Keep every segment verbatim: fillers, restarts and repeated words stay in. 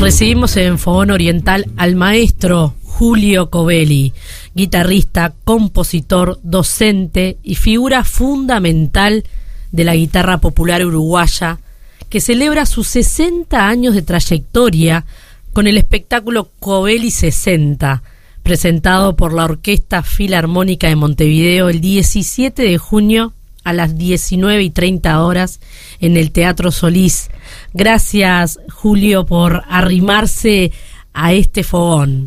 Recibimos en Fogón Oriental al maestro Julio Covelli, guitarrista, compositor, docente y figura fundamental de la guitarra popular uruguaya, que celebra sus sesenta años de trayectoria con el espectáculo Covelli sesenta, presentado por la Orquesta Filarmónica de Montevideo el diecisiete de junio a las diecinueve y treinta horas en el Teatro Solís. Gracias, Julio, por arrimarse a este fogón.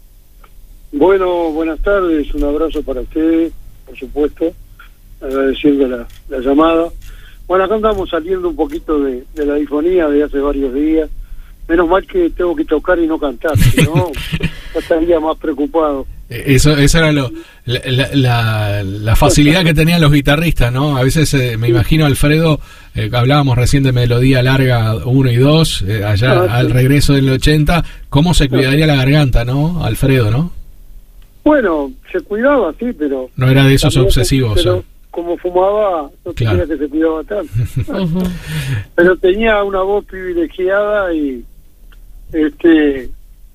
Bueno, buenas tardes, un abrazo para ustedes, por supuesto, agradeciendo la, la llamada. Bueno, acá andamos saliendo un poquito de, de la difonía de hace varios días. Menos mal que tengo que tocar y no cantar, si no, ya estaría más preocupado. Eso, eso era lo, la, la, la facilidad que tenían los guitarristas, ¿no? A veces eh, me imagino, Alfredo, eh, hablábamos recién de Melodía Larga uno y dos, eh, allá ah, al sí. regreso del ochenta, ¿cómo se cuidaría la garganta, no, Alfredo, no? Bueno, se cuidaba, sí, pero... No era de esos obsesivos. Pero, ¿eh? Como fumaba, no claro. tenía que se cuidaba tanto. Uh-huh. Pero tenía una voz privilegiada y este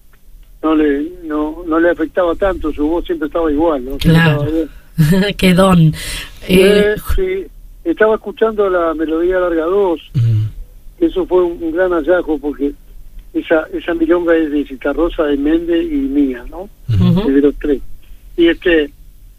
no le no no le afectaba tanto, su voz siempre estaba igual, ¿no? Claro. Qué don. Eh, eh... Sí, estaba escuchando la Melodía Larga dos, uh-huh. Eso fue un, un gran hallazgo porque esa esa milonga es de Citarrosa, de Méndez y mía, ¿no? Uh-huh. De los tres. Y este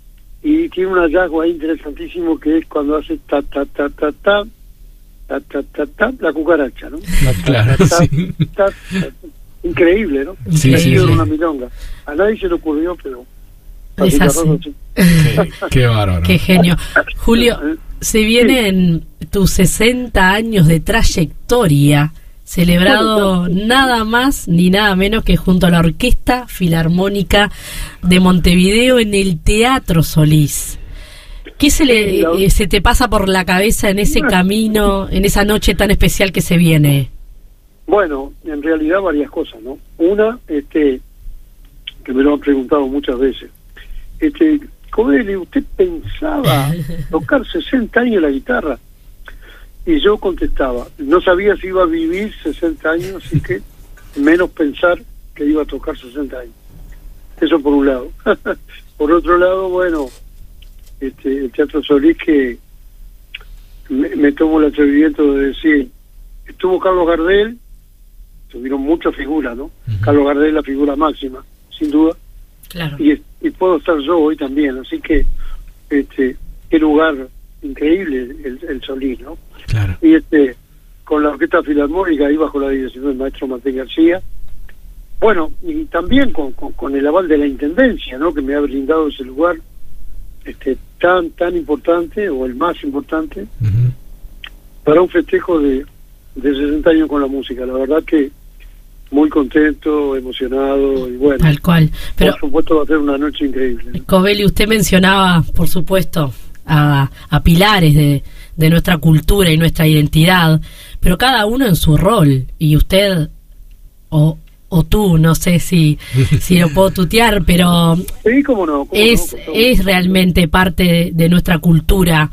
y tiene un hallazgo ahí interesantísimo que es cuando hace ta ta ta ta ta ta ta ta ta la cucaracha, ¿no? Claro, ta, ta, sí. ta, ta, ta, increíble, ¿no? Sí, sí, sí. Una milonga. A nadie se le ocurrió, pero es así. Sí. Qué, qué bárbaro. Qué genio. Julio, se vienen tus sesenta años de trayectoria, celebrado nada más ni nada menos que junto a la Orquesta Filarmónica de Montevideo en el Teatro Solís. ¿Qué se le eh, se te pasa por la cabeza en ese camino, en esa noche tan especial que se viene? Bueno, en realidad varias cosas, ¿no? Una, este, que me lo han preguntado muchas veces. Este, Covelli, ¿usted pensaba tocar sesenta años la guitarra? Y yo contestaba, no sabía si iba a vivir sesenta años, así que menos pensar que iba a tocar sesenta años. Eso por un lado. Por otro lado, bueno, este, el Teatro Solís, que me, me tomo el atrevimiento de decir, estuvo Carlos Gardel, tuvieron muchas figuras, ¿no? Uh-huh. Carlos Gardel, la figura máxima, sin duda. Claro. Y, y puedo estar yo hoy también, así que, este, qué lugar increíble el, el Solís, ¿no? Claro. Y este con la Orquesta Filarmónica ahí bajo la dirección del maestro Martín García, bueno, y también con, con, con el aval de la Intendencia, ¿no? Que me ha brindado ese lugar este tan tan importante, o el más importante, uh-huh. para un festejo de, de sesenta años con la música. La verdad que muy contento, emocionado, y bueno, tal cual. Pero por supuesto va a ser una noche increíble, ¿no? Covelli, usted mencionaba, por supuesto, a, a pilares de, de nuestra cultura y nuestra identidad, pero cada uno en su rol, y usted o, o tú, no sé si, si lo puedo tutear, pero sí, cómo no, cómo es, no, cómo es realmente parte de, de nuestra cultura,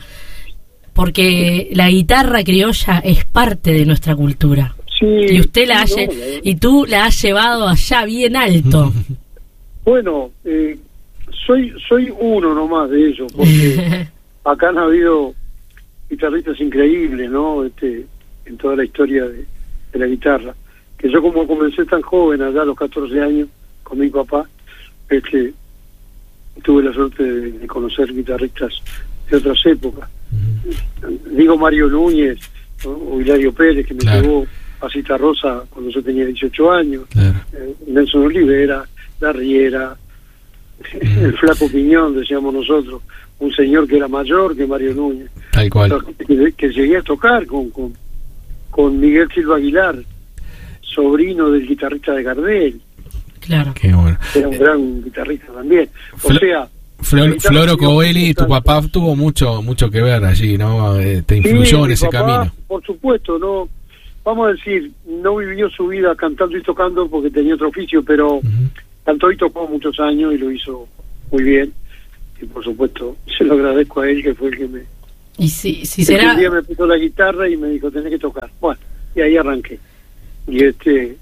porque la guitarra criolla es parte de nuestra cultura. Sí, y usted la sí, ha, no, y tú la has llevado allá bien alto. Bueno, eh, soy soy uno nomás de ellos, porque acá han habido guitarristas increíbles, ¿no? Este, en toda la historia de, de la guitarra. Que yo, como comencé tan joven, allá a los catorce años, con mi papá, este, tuve la suerte de, de conocer guitarristas de otras épocas. Uh-huh. Digo Mario Núñez, ¿no? O Hilario Pérez, que me claro. llevó a Citarrosa cuando yo tenía dieciocho años, claro. eh, Nelson Olivera, La Riera, uh-huh. el Flaco Piñón, decíamos nosotros, un señor que era mayor que Mario Núñez. Tal cual. Que, que llegué a tocar con, con, con Miguel Silva Aguilar, sobrino del guitarrista de Gardel. Claro. Qué bueno. Era un eh, gran guitarrista también. O Fl- sea... Flor, Floro Covelli, tu papá tuvo mucho mucho que ver allí, ¿no? Eh, te influyó sí, en ese papá, camino. Por supuesto, no, vamos a decir, no vivió su vida cantando y tocando porque tenía otro oficio, pero uh-huh. cantó y tocó muchos años y lo hizo muy bien. Y por supuesto, se lo agradezco a él, que fue el que me... Y si, si será... Un día me puso la guitarra y me dijo, tenés que tocar. Bueno, y ahí arranqué. Y este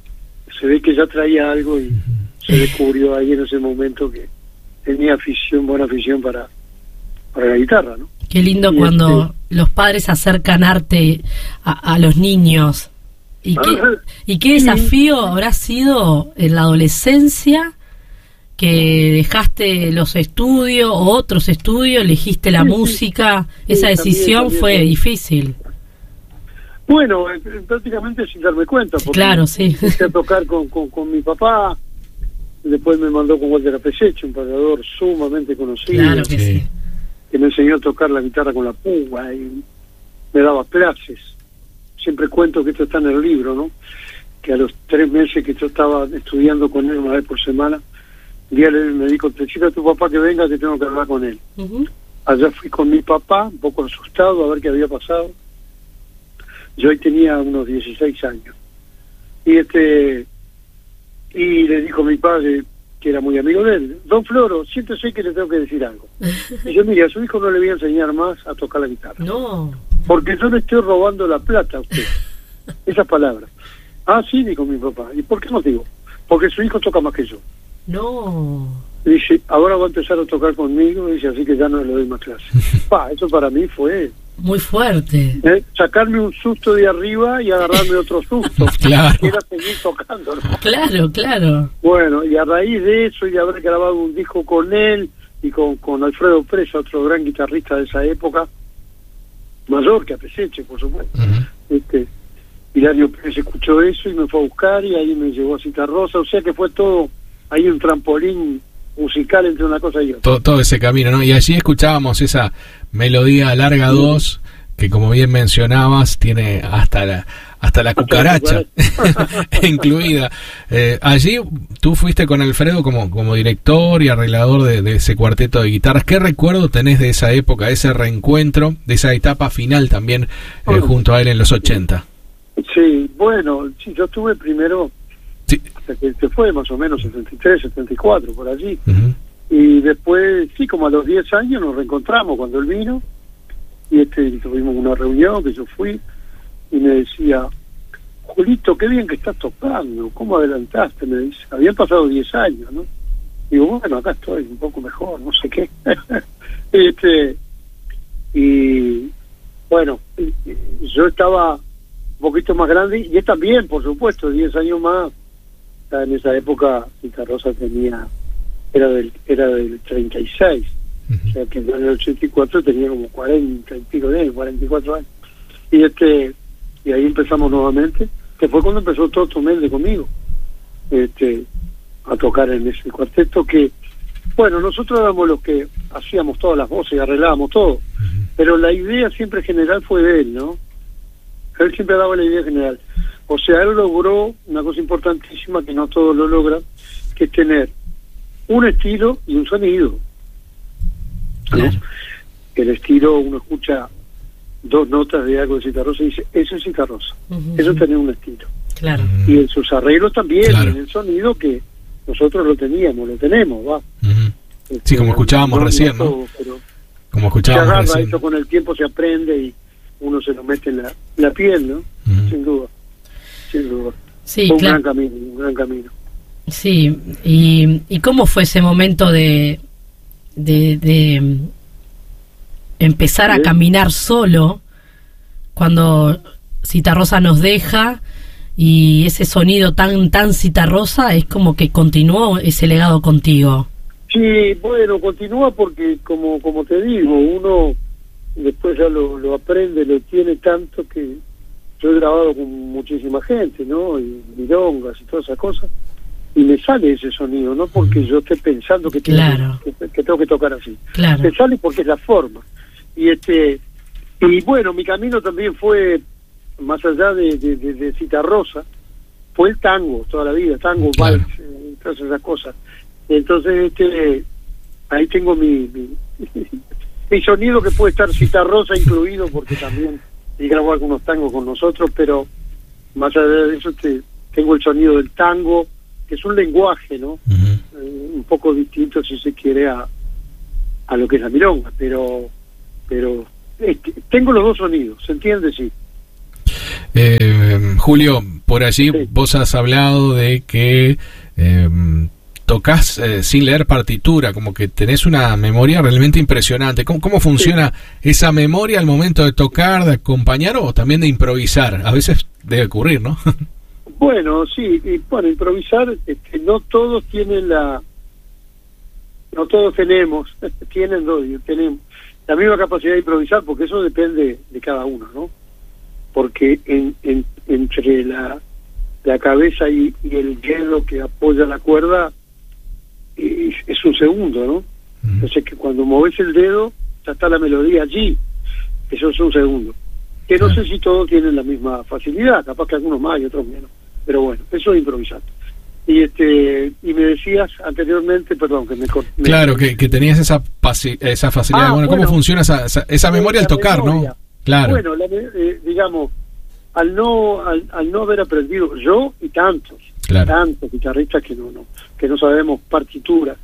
se ve que ya traía algo y se descubrió ahí en ese momento que tenía afición, buena afición para, para la guitarra, ¿no? Qué lindo y cuando este, los padres acercan arte a, a los niños. ¿Y qué, y qué desafío habrá sido en la adolescencia que dejaste los estudios o otros estudios, elegiste la sí, música? Sí, esa sí, decisión también, fue también. Difícil. Bueno, eh, prácticamente sin darme cuenta. Porque claro, sí. Empecé a tocar con, con, con mi papá, después me mandó con Walter Apesecho, un pagador sumamente conocido. Claro que sí. sí. Que me enseñó a tocar la guitarra con la púa y me daba clases. Siempre cuento que esto está en el libro, ¿no? Que a los tres meses que yo estaba estudiando con él una vez por semana, un día me dijo, te necesito a tu papá que venga, que tengo que hablar con él. Uh-huh. Allá fui con mi papá, un poco asustado, a ver qué había pasado. Yo ahí tenía unos dieciséis años. Y este y le dijo a mi padre, que era muy amigo de él, don Floro, siéntese que le tengo que decir algo. Y yo, mire, a su hijo no le voy a enseñar más a tocar la guitarra. No. Porque yo le estoy robando la plata a usted. Esas palabras. Ah, sí, dijo mi papá. ¿Y por qué motivo? Porque su hijo toca más que yo. No. Dice, ahora va a empezar a tocar conmigo, dice, así que ya no le doy más clase. Pa, eso para mí fue... muy fuerte. ¿Eh? Sacarme un susto de arriba y agarrarme otro susto. Claro. Que era seguir tocando, ¿no? Claro, claro. Bueno, y a raíz de eso y de haber grabado un disco con él y con, con Alfredo Presa, otro gran guitarrista de esa época, mayor que Apeseche, por supuesto. Uh-huh. Este, Hilario Pérez escuchó eso y me fue a buscar y ahí me llevó a Citarrosa, o sea que fue todo ahí un trampolín musical entre una cosa y otra. Todo, todo ese camino, ¿no? Y allí escuchábamos esa melodía larga dos, que como bien mencionabas, tiene hasta la hasta la cucaracha, hasta la cucaracha. incluida. Eh, allí tú fuiste con Alfredo como, como director y arreglador de, de ese cuarteto de guitarras. ¿Qué recuerdo tenés de esa época, ese reencuentro, de esa etapa final también eh, junto a él en los ochenta? Sí, bueno, sí, yo estuve primero... Sí. Hasta que se fue más o menos setenta y tres, setenta y cuatro, por allí. Uh-huh. Y después, sí, como a los diez años nos reencontramos cuando él vino y este tuvimos una reunión que yo fui y me decía, Julito, qué bien que estás tocando, ¿cómo adelantaste? Me dice, habían pasado diez años, ¿no? Digo, bueno, acá estoy un poco mejor, no sé qué. este Y bueno, yo estaba un poquito más grande y él también, por supuesto, diez años más. En esa época Citarrosa tenía era del era del treinta y seis, uh-huh. O sea que en el ochenta y cuatro tenía como cuarenta y pico de años, cuarenta y cuatro años, y este y ahí empezamos nuevamente, que fue cuando empezó todo Tomelde conmigo, este a tocar en ese cuarteto que, bueno, nosotros éramos los que hacíamos todas las voces y arreglábamos todo, uh-huh. Pero la idea siempre general fue de él, ¿no? Él siempre daba la idea general. O sea, él logró una cosa importantísima que no todos lo logran, que es tener un estilo y un sonido, ¿no? Claro. El estilo, uno escucha dos notas de algo de Citarrosa y dice, eso es Citarrosa, uh-huh. Eso tiene un estilo. Claro. Y en sus arreglos también, claro. En el sonido que nosotros lo teníamos, lo tenemos, va. Uh-huh. Este, sí, como escuchábamos no, recién, ¿no? Todo, pero como escuchábamos se agarra recién. Eso con el tiempo se aprende y uno se lo mete en la, la piel, ¿no? Uh-huh. Sin duda. Sin duda. Sí, fue un claro. gran camino, un gran camino. Sí, y, y cómo fue ese momento de de, de empezar ¿Sí? a caminar solo cuando Citarrosa nos deja y ese sonido tan tan Citarrosa es como que continuó ese legado contigo. Sí, bueno, continúa porque como como te digo, uno después ya lo, lo aprende, lo tiene tanto que yo he grabado con muchísima gente, ¿no? Y milongas y todas esas cosas, y me sale ese sonido, no porque yo esté pensando que tengo, claro. que, que tengo que tocar así. Claro. Me sale porque es la forma. Y este y bueno, mi camino también fue, más allá de, de, de, de Citarrosa, fue el tango, toda la vida, tango, claro. vals, eh, todas esas cosas. Entonces, este ahí tengo mi, mi, mi sonido que puede estar Citarrosa incluido, porque también y grabó algunos tangos con nosotros, pero más allá de eso te, tengo el sonido del tango, que es un lenguaje, ¿no? Uh-huh. Eh, un poco distinto, si se quiere, a, a lo que es la milonga, pero pero es que tengo los dos sonidos, ¿se entiende? Sí. Eh, Julio, por allí Sí. vos has hablado de que eh, tocas eh, sin leer partitura, como que tenés una memoria realmente impresionante. ¿Cómo, cómo funciona sí. esa memoria al momento de tocar, de acompañar o también de improvisar? A veces debe ocurrir, ¿no? Bueno, sí, y bueno, improvisar, este, no todos tienen la, no todos tenemos, tienen, no, tenemos la misma capacidad de improvisar, porque eso depende de cada uno, ¿no? Porque en, en, entre la, la cabeza y, y el dedo que apoya la cuerda es, es un segundo, ¿no? Mm. Entonces que cuando mueves el dedo ya está la melodía allí, eso es un segundo. Que no ah. sé si todos tienen la misma facilidad, capaz que algunos más y otros menos, pero bueno, eso es improvisar. Y este y me decías anteriormente, perdón, que me corté. Claro, que, que tenías esa esa facilidad. Ah, bueno, ¿cómo bueno, funciona esa, esa, esa memoria al tocar, memoria. ¿no? Claro. Bueno, la, eh, digamos, al no al, al no haber aprendido, yo y tantos, claro. tantos guitarristas que no, no que no sabemos partitura,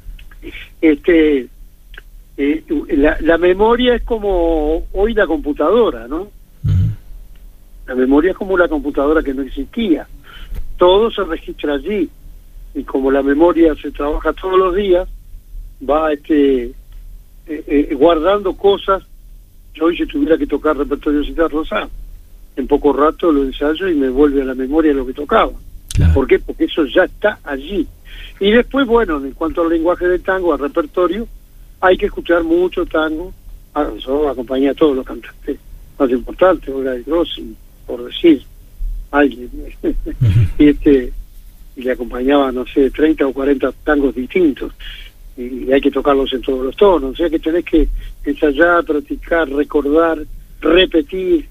este eh, la, la memoria es como hoy la computadora, ¿no? Uh-huh. La memoria es como la computadora que no existía. Todo se registra allí. Y como la memoria se trabaja todos los días, va este eh, eh, guardando cosas. Yo hoy si tuviera que tocar repertorio Citar Rosá, en poco rato lo ensayo y me vuelve a la memoria lo que tocaba. Claro. ¿Por qué? Porque eso ya está allí. Y después, bueno, en cuanto al lenguaje del tango, al repertorio, hay que escuchar mucho tango. Yo acompañé a todos los cantantes más importantes, Olga de Grossi, por decir alguien. Uh-huh. y este y le acompañaba, no sé, treinta o cuarenta tangos distintos, y hay que tocarlos en todos los tonos, o sea que tenés que ensayar, practicar, recordar, repetir,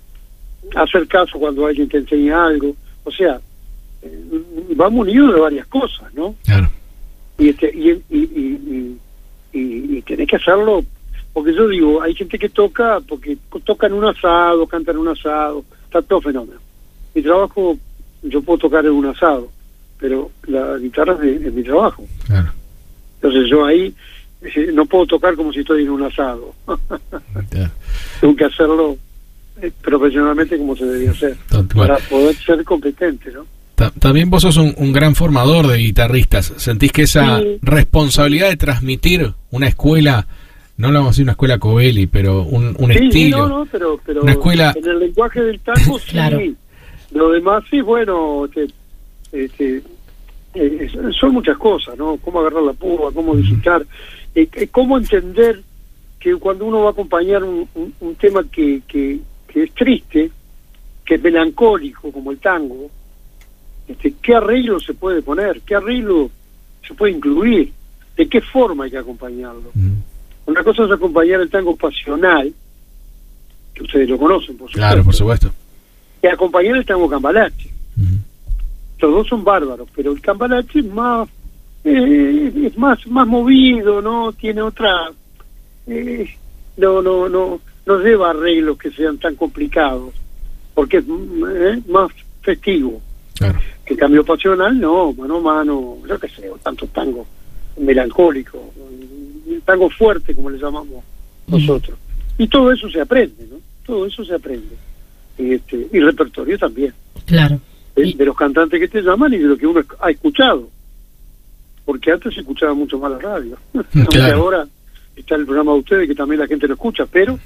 hacer caso cuando alguien te enseña algo, o sea, eh, va munido de varias cosas, ¿no? Claro. Y, este, y, y, y, y, y, y tenés que hacerlo, porque yo digo, hay gente que toca, porque toca en un asado, canta en un asado, está todo fenómeno. Mi trabajo, yo puedo tocar en un asado, pero la guitarra es, de, es mi trabajo. Claro. Entonces yo ahí eh, no puedo tocar como si estoy en un asado. Yeah. Tengo que hacerlo eh, profesionalmente como se debía hacer, bueno, para poder ser competente, ¿no? Ta- también vos sos un, un gran formador de guitarristas. ¿Sentís que esa sí. responsabilidad de transmitir una escuela, no lo vamos a decir una escuela Covelli, pero un, un sí, estilo, sí, no, no, pero, pero una escuela... en el lenguaje del tango sí, claro. Lo demás sí, bueno, este, este, eh, son muchas cosas, ¿no? Cómo agarrar la púa, cómo visitar, eh, eh, cómo entender que cuando uno va a acompañar un, un, un tema que, que, que es triste, que es melancólico, como el tango, este, ¿qué arreglo se puede poner? ¿Qué arreglo se puede incluir? ¿De qué forma hay que acompañarlo? Mm. Una cosa es acompañar el tango pasional, que ustedes lo conocen, por supuesto. Claro, por supuesto. Y acompañar el tango cambalache. Uh-huh. Los dos son bárbaros, pero el cambalache es más eh, es más más movido, no tiene otra eh, no no no no lleva arreglos que sean tan complicados, porque es eh, más festivo. Claro. El cambio pasional no, mano a mano, yo qué sé, tanto tango melancólico, tango fuerte como le llamamos uh-huh. nosotros. Y todo eso se aprende, ¿no? Todo eso se aprende. Y, este, y repertorio también. Claro. De, de los cantantes que te llaman y de lo que uno ha escuchado. Porque antes se escuchaba mucho más la radio. Claro. Aunque ahora está el programa de ustedes que también la gente lo escucha, pero...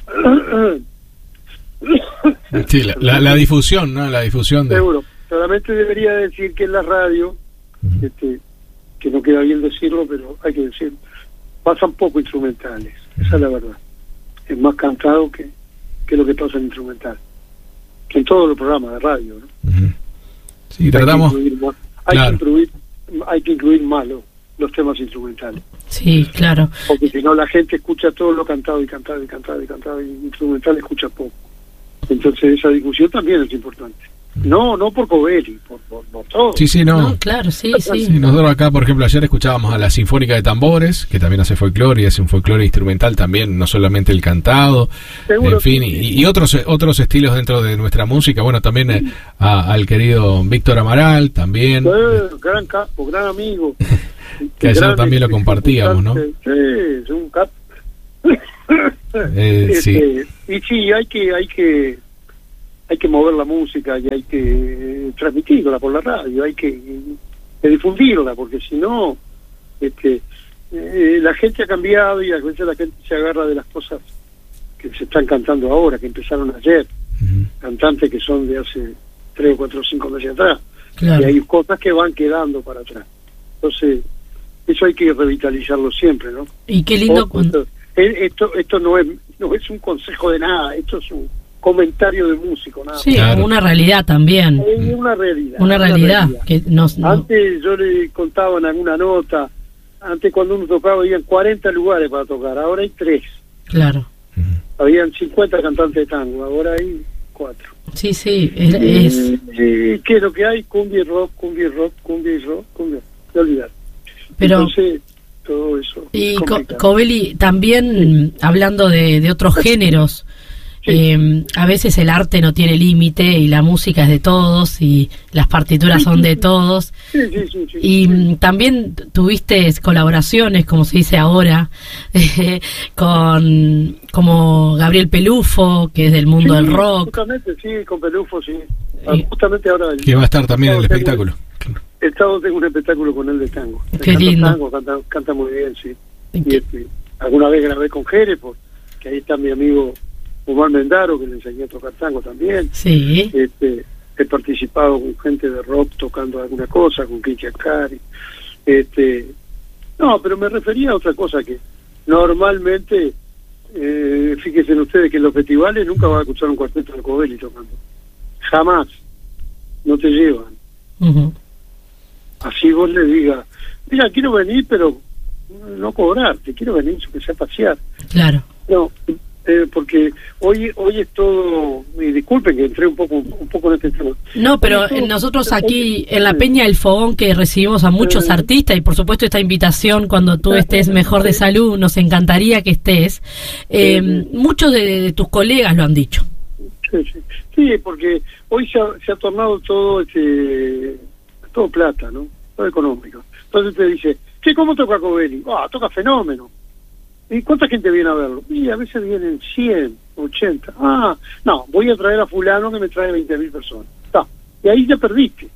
sí, la, la, la difusión, ¿no? La difusión de... Seguro. Solamente debería decir que en la radio, uh-huh. este, que no queda bien decirlo, pero hay que decirlo, pasan poco instrumentales. Uh-huh. Esa es la verdad. Es más cantado que, que lo que pasa en instrumental. Que en todos los programas de radio, ¿no? Uh-huh. Sí, tratamos... Hay, que incluir, más, hay, claro. que, incluir, hay que incluir más los, los temas instrumentales. Sí, claro. Porque si no la gente escucha todo lo cantado y cantado y cantado y cantado y instrumental escucha poco. Entonces esa discusión también es importante. No, no por Covelli, por, por, por todo. Sí, sí, no. no claro, sí, sí, sí. Nosotros acá, por ejemplo, ayer escuchábamos a la Sinfónica de Tambores, que también hace folclore y hace un folclore instrumental también, no solamente el cantado, seguro, en fin, sí. y, y otros otros estilos dentro de nuestra música. Bueno, también sí. a, al querido Víctor Amaral, también. Eh, gran capo, gran amigo. que ayer gran, también lo compartíamos, ¿no? Sí, es un capo. eh, este, sí. Y sí, hay que... hay que hay que mover la música y hay que transmitirla por la radio, hay que, que difundirla, porque si no, este, eh, la gente ha cambiado y a veces la gente se agarra de las cosas que se están cantando ahora, que empezaron ayer, uh-huh. cantantes que son de hace tres o cuatro o cinco meses atrás, claro. Y hay cosas que van quedando para atrás. Entonces, eso hay que revitalizarlo siempre, ¿no? Y qué lindo... Cuando... Esto, esto no es, no es un consejo de nada, esto es un comentario de músico, nada. Sí, claro. Una realidad también. Es una realidad. Una realidad. Una realidad. Que nos, no... Antes yo le contaba en alguna nota, antes cuando uno tocaba habían cuarenta lugares para tocar, ahora hay tres. Claro. Habían cincuenta cantantes de tango, ahora hay cuatro. Sí, sí, es... es... Eh, ¿qué es lo que hay? Cumbia y rock, cumbia y rock, cumbia y rock, cumbia. No olvidar. Pero... Entonces, todo eso. Y Covelli, también sí. hablando de, de otros géneros, sí. eh, a veces el arte no tiene límite y la música es de todos y las partituras sí, son de sí. todos. Sí, sí, sí, sí, y sí. también tuviste colaboraciones, como se dice ahora, eh, con como Gabriel Pelufo, que es del mundo sí, del rock. Justamente, sí, con Pelufo, sí. Y, justamente ahora... El, que va a estar también en el espectáculo. El sábado tengo un espectáculo con él de tango. Qué canta lindo. Tango, canta, canta muy bien, sí. Y este, alguna vez grabé con Jerez, que ahí está mi amigo Omar Mendaro, que le enseñé a tocar tango también. Sí. Este, he participado con gente de rock tocando alguna cosa, con Kiki Akari. Este, no, pero me refería a otra cosa, que normalmente, eh, fíjense ustedes que en los festivales nunca vas a escuchar un cuarteto de Covelli tocando. Jamás. No te llevan. Uh-huh. Así vos le digas, mira, quiero venir, pero no cobrarte, quiero venir, que sea pasear. Claro. No, eh, porque hoy hoy es todo, y disculpen que entré un poco un poco en este tema. No, pero todo, nosotros aquí en la Peña del Fogón, que recibimos a muchos eh, artistas, y por supuesto esta invitación cuando tú estés mejor de salud, nos encantaría que estés. Eh, eh, muchos de, de tus colegas lo han dicho. Sí, sí, sí, porque hoy se ha, se ha tornado todo este... todo plata, ¿no? Todo económico. Entonces te dice, ¿qué, cómo toca Covelli? Ah, toca fenómeno. ¿Y cuánta gente viene a verlo? Y a veces vienen cien, ochenta. Ah, no, voy a traer a fulano que me trae veinte mil personas. Está. Y ahí ya perdiste.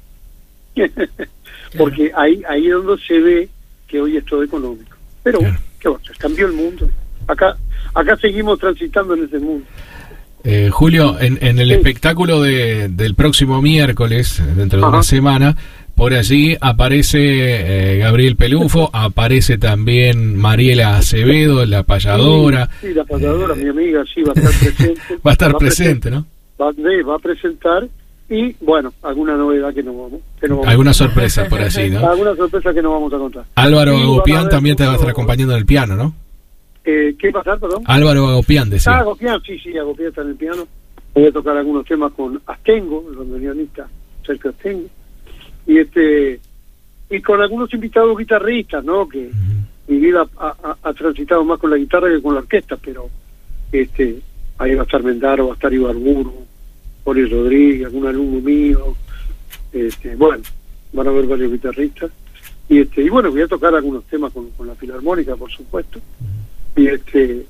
Porque ahí ahí es donde se ve que hoy es todo económico. Pero, claro. ¿Qué va a hacer? Cambió el mundo. Acá acá seguimos transitando en ese mundo. Eh, Julio, en, en el sí. espectáculo de, del próximo miércoles, dentro de Ajá. una semana, por allí aparece eh, Gabriel Pelufo, aparece también Mariela Acevedo, la payadora. Sí, sí la payadora, eh, mi amiga, sí, va a estar presente. Va a estar va presente, ¿no? Va, va a presentar y, bueno, alguna novedad que no vamos, que no vamos Alguna sorpresa por allí, ¿no? Alguna sorpresa que no vamos a contar. Álvaro Agopián también te va a estar acompañando en el piano, ¿no? Eh, ¿Qué va a pasar, perdón? Álvaro Agopián, decía. Ah, Agopián, sí, sí, Agopián está en el piano. Voy a tocar algunos temas con Astengo, el bandoneonista Sergio Astengo. Y este y con algunos invitados guitarristas, ¿no? Que uh-huh. mi vida ha, ha, ha transitado más con la guitarra que con la orquesta, pero este ahí va a estar Mendaro, va a estar Ibarburu, Boris Rodríguez, algún alumno mío. Este, bueno, van a haber varios guitarristas. Y este y bueno, voy a tocar algunos temas con, con la Filarmónica, por supuesto. Uh-huh. Y este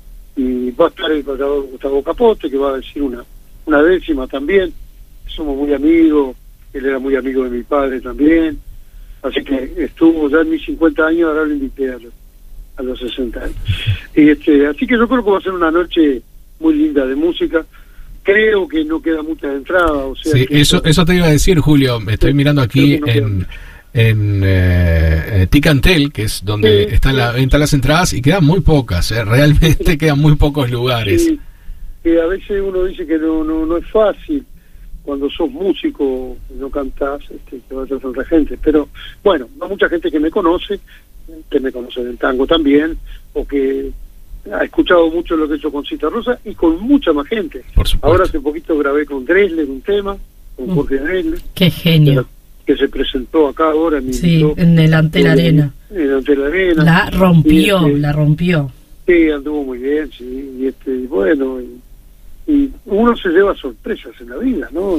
y va a estar el payador Gustavo Capote, que va a decir una una décima también. Somos muy amigos, él era muy amigo de mi padre también, así que estuvo ya en mis cincuenta años, ahora lo invité a los, a los sesenta años. Y este, así que yo creo que va a ser una noche muy linda de música. Creo que no queda mucha entrada, o sea... Sí, que eso, esto... eso te iba a decir, Julio, me estoy mirando aquí no en... en eh, Ticantel, que es donde sí, están sí. la venta las entradas, y quedan muy pocas, eh, realmente sí. quedan muy pocos lugares. Sí, que a veces uno dice que no no no es fácil cuando sos músico y no cantás, este, que vas a ser regente, pero bueno, hay mucha gente que me conoce, que me conoce del tango también, o que ha escuchado mucho lo que he hecho con Cita Rosa, y con mucha más gente. Por supuesto. Ahora hace poquito grabé con Dresler un tema, con mm. Jorge Dresler. Qué genio. Que se presentó acá ahora en, sí, en el Antel Arena. En el Antel Arena. La rompió, este, la rompió. Sí, anduvo muy bien, sí. Y este, y bueno, y, y uno se lleva sorpresas en la vida, ¿no?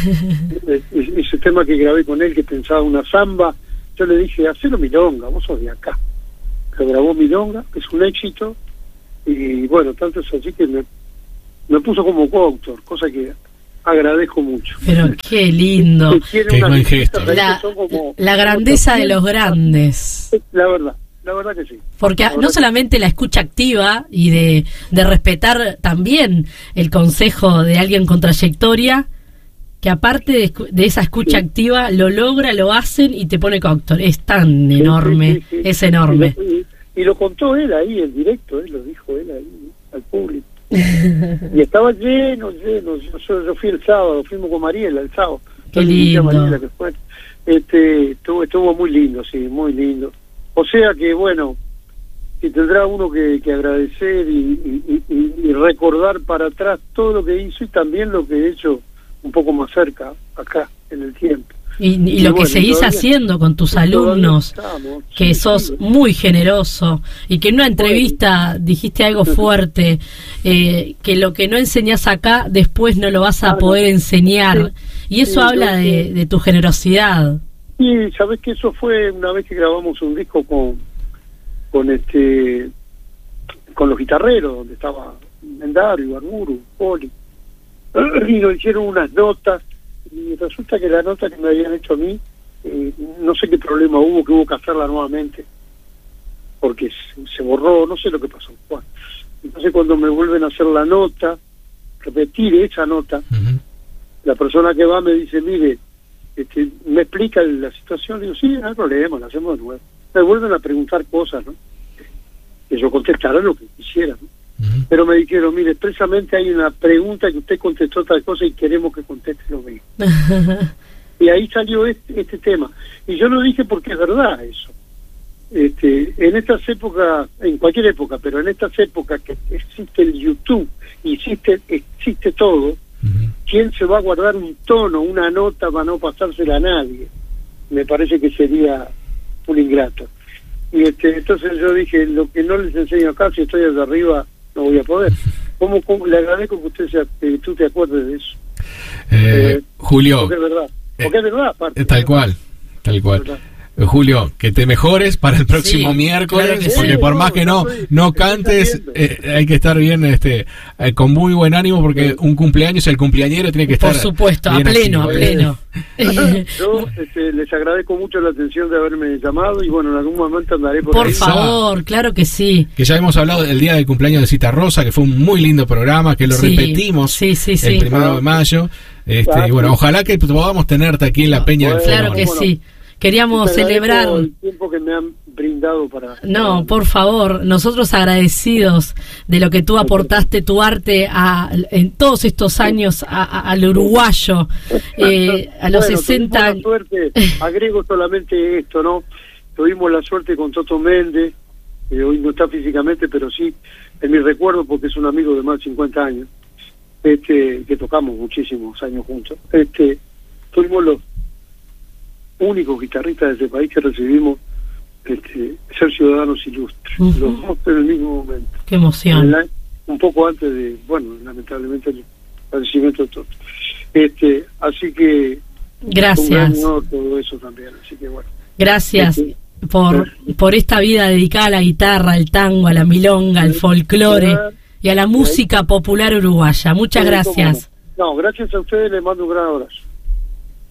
Ese tema que grabé con él, que pensaba una samba, yo le dije, hacelo milonga, vos sos de acá. Lo grabó milonga, que es un éxito, y bueno, tanto es así que me, me puso como coautor, cosa que agradezco mucho. Pero qué lindo. Qué buen gesto. La, la grandeza de los grandes. La verdad, la verdad que sí. Porque no solamente la escucha activa y de, de respetar también el consejo de alguien con trayectoria, que aparte de, de esa escucha sí. activa, lo logra, lo hacen y te pone cóctel. Es tan sí, enorme, sí, sí, sí. es enorme. Y lo, y, y lo contó él ahí en directo, él lo dijo él ahí al público. Y estaba lleno, lleno. Yo, yo fui el sábado, fuimos con Mariela el sábado. Qué lindo. Mariela, que fue. Este, estuvo, estuvo muy lindo, sí, muy lindo. O sea que, bueno, que tendrá uno que, que agradecer y, y, y, y recordar para atrás todo lo que hizo y también lo que he hecho un poco más cerca, acá, en el tiempo. Y, y, y lo bueno, que seguís todavía, haciendo con tus alumnos, estamos, que sí, sos sí. muy generoso, y que en una entrevista bueno. dijiste algo fuerte, eh, que lo que no enseñás acá, después no lo vas a ah, poder no. enseñar, sí, y eso sí, habla de, de tu generosidad. Y sabés que eso fue una vez que grabamos un disco con con este con los guitarreros, donde estaba Mendario, Arburu, Poli, y nos hicieron unas notas. Y resulta que la nota que me habían hecho a mí, eh, no sé qué problema hubo, que hubo que hacerla nuevamente, porque se, se borró, no sé lo que pasó. Bueno, entonces cuando me vuelven a hacer la nota, repetir esa nota, uh-huh. la persona que va me dice, mire, este, me explica la situación, digo, sí, no hay problema, la hacemos de nuevo. Me vuelven a preguntar cosas, ¿no? Que yo contestara lo que quisiera, ¿no? Uh-huh. Pero me dijeron, mire, expresamente hay una pregunta que usted contestó tal cosa y queremos que conteste lo mismo. Y ahí salió este, este tema. Y yo lo dije porque es verdad eso. Este, en estas épocas, en cualquier época, pero en estas épocas que existe el YouTube y existe, existe todo, uh-huh. ¿quién se va a guardar un tono, una nota para no pasársela a nadie? Me parece que sería un ingrato. Y este, entonces yo dije, lo que no les enseño acá, si estoy allá arriba, no voy a poder. ¿Cómo, cómo le agradezco que usted sea, que tú te acuerdes de eso? Eh, eh, Julio. Porque es verdad. Porque eh, es verdad, aparte. Tal cual, tal cual. Julio, que te mejores para el próximo sí, miércoles, claro porque sí, por no, más que no no cantes, eh, hay que estar bien este eh, con muy buen ánimo, porque un cumpleaños, el cumpleañero tiene que estar por supuesto, a pleno, activo, a pleno. ¿eh? Yo este, les agradezco mucho la atención de haberme llamado y bueno, en algún momento andaré por, por ahí. Por favor, claro que sí. Que ya hemos hablado del día del cumpleaños de Cita Rosa, que fue un muy lindo programa, que lo sí, repetimos sí, sí, sí. el primero de mayo. Este, claro. Y bueno, ojalá que podamos tenerte aquí en la Peña bueno, del Claro que bueno. sí. Queríamos celebrar el tiempo que me han brindado para... No, por favor, nosotros agradecidos de lo que tú aportaste, tu arte a, en todos estos años a, a, al uruguayo, eh, a los bueno, sesenta años. Suerte, agrego solamente esto, ¿no? Tuvimos la suerte con Toto Méndez, eh, hoy no está físicamente, pero sí en mi recuerdo, porque es un amigo de más de cincuenta años, este, que tocamos muchísimos años juntos. Este, tuvimos los únicos guitarristas de este país que recibimos este, ser ciudadanos ilustres, uh-huh. los dos en el mismo momento. Qué emoción. La, un poco antes de, bueno, lamentablemente el fallecimiento de todos. Este, así que gracias. Un todo eso también, así que bueno. Gracias este, por por esta vida dedicada a la guitarra, al tango, a la milonga, al folclore y a la música popular uruguaya. Muchas gracias. No, gracias a ustedes, les mando un gran abrazo.